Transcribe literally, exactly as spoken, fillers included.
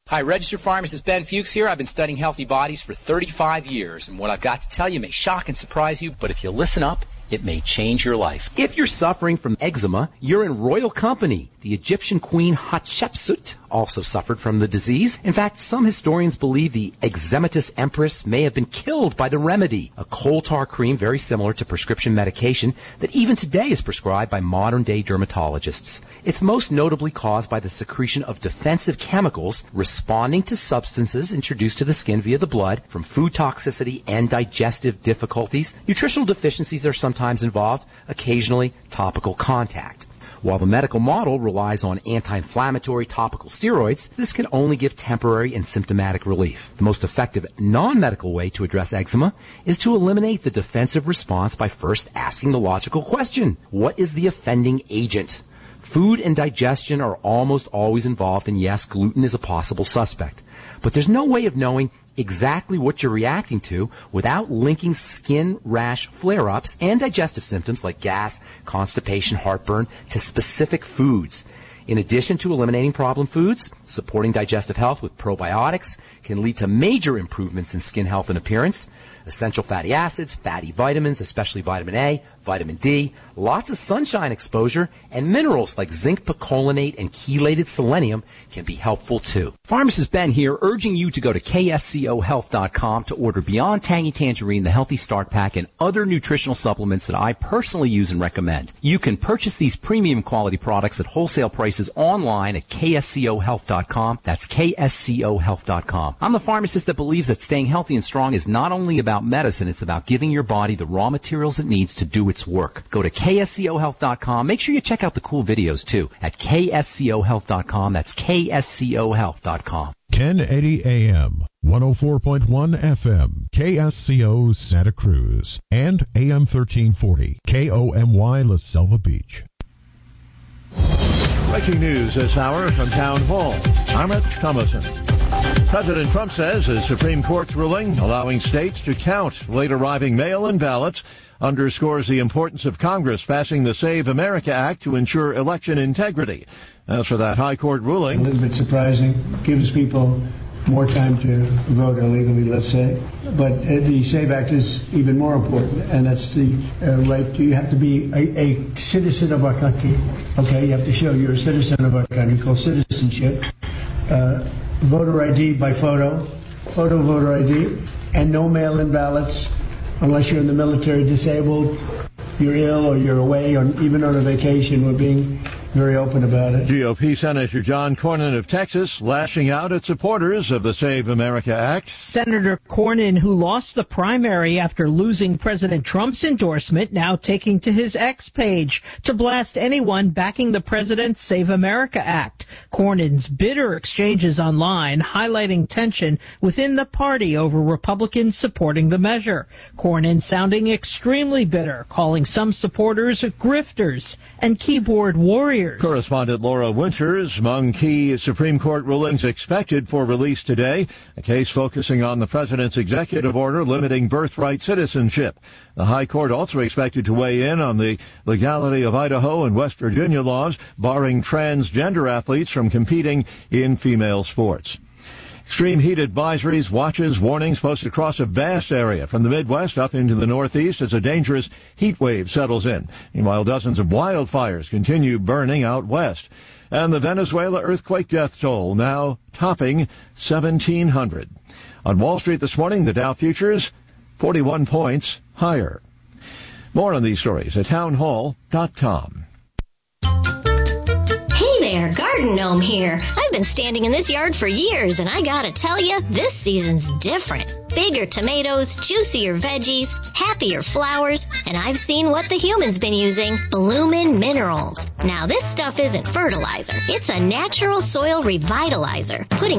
Hi, registered pharmacist Ben Fuchs here. I've been studying healthy bodies for thirty-five years, and what I've got to tell you may shock and surprise you, but if you listen up, it may change your life. If you're suffering from eczema, you're in royal company. The Egyptian queen Hatshepsut also suffered from the disease. In fact, some historians believe the eczematous empress may have been killed by the remedy, a coal tar cream very similar to prescription medication that even today is prescribed by modern-day dermatologists. It's most notably caused by the secretion of defensive chemicals responding to substances introduced to the skin via the blood from food toxicity and digestive difficulties. Nutritional deficiencies are sometimes involved, occasionally topical contact. While the medical model relies on anti-inflammatory topical steroids, this can only give temporary and symptomatic relief. The most effective non-medical way to address eczema is to eliminate the defensive response by first asking the logical question: what is the offending agent? Food and digestion are almost always involved, and yes, gluten is a possible suspect. But there's no way of knowing exactly what you're reacting to without linking skin rash flare-ups and digestive symptoms like gas, constipation, heartburn to specific foods. In addition to eliminating problem foods, supporting digestive health with probiotics can lead to major improvements in skin health and appearance. Essential fatty acids, fatty vitamins, especially vitamin A, vitamin D, lots of sunshine exposure, and minerals like zinc picolinate and chelated selenium can be helpful too. Pharmacist Ben here, urging you to go to K S C O health dot com to order Beyond Tangy Tangerine, the Healthy Start Pack, and other nutritional supplements that I personally use and recommend. You can purchase these premium quality products at wholesale prices online at K S C O health dot com. That's K S C O health dot com. I'm the pharmacist that believes that staying healthy and strong is not only about medicine, it's about giving your body the raw materials it needs to do its work. Go to K S C O health dot com. Make sure you check out the cool videos too at K S C O health dot com. That's K S C O health dot com. ten eighty A M, one oh four point one F M, K S C O Santa Cruz, and A M thirteen forty, K O M Y La Selva Beach. Breaking news this hour from Town Hall. I'm Rich Thomason. President Trump says his Supreme Court's ruling allowing states to count late-arriving mail-in ballots underscores the importance of Congress passing the Save America Act to ensure election integrity. As for that high court ruling, a little bit surprising, gives people more time to vote illegally, let's say. But uh, the SAVE Act is even more important, and that's the uh, right to, you have to be a, a citizen of our country. Okay, you have to show you're a citizen of our country, called citizenship. Uh, voter I D by photo, photo voter I D, and no mail-in ballots unless you're in the military, disabled, you're ill, or you're away, or even on a vacation. We're being very open about it. G O P Senator John Cornyn of Texas lashing out at supporters of the Save America Act. Senator Cornyn, who lost the primary after losing President Trump's endorsement, now taking to his X page to blast anyone backing the president's Save America Act. Cornyn's bitter exchanges online highlighting tension within the party over Republicans supporting the measure. Cornyn sounding extremely bitter, calling some supporters grifters and keyboard warriors. Correspondent Laura Winters. Among key Supreme Court rulings expected for release today, a case focusing on the president's executive order limiting birthright citizenship. The High Court also expected to weigh in on the legality of Idaho and West Virginia laws barring transgender athletes from competing in female sports. Extreme heat advisories, watches, warnings posted across a vast area from the Midwest up into the Northeast as a dangerous heat wave settles in. Meanwhile, dozens of wildfires continue burning out west. And the Venezuela earthquake death toll now topping seventeen hundred. On Wall Street this morning, the Dow futures forty-one points higher. More on these stories at town hall dot com. Hey there, Garden Gnome here. I've been standing in this yard for years, and I gotta tell you, this season's different. Bigger tomatoes, juicier veggies, happier flowers, and I've seen what the human's been using, Bloomin' Minerals. Now, this stuff isn't fertilizer. It's a natural soil revitalizer, putting